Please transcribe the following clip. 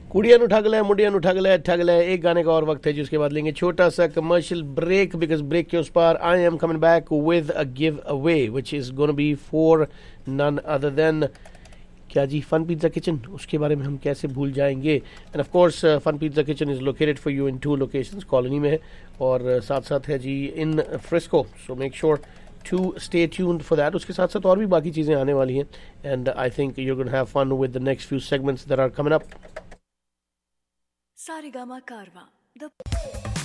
कुड़ियान उठा गया, मुंडियान उठा गया, एक गाने का और वक्त है जिसके बाद लेंगे छोटा सा कमर्शियल ब्रेक, बिकॉज ब्रेक के उस पार I am coming back with a give away which is gonna be for none other than क्या जी, फन पिज्जा किचन। उसके बारे में हम कैसे भूल जाएंगे। End of course fun pizza kitchen is located for you in 2 locations, colony में है और साथ साथ है जी इन Frisco, so make sure to stay tuned for that. उसके साथ साथ और भी बाकी चीज़ें आने वाली हैं and I think you're going to have fun with the next few segments that are coming up. Sarigama Karwa.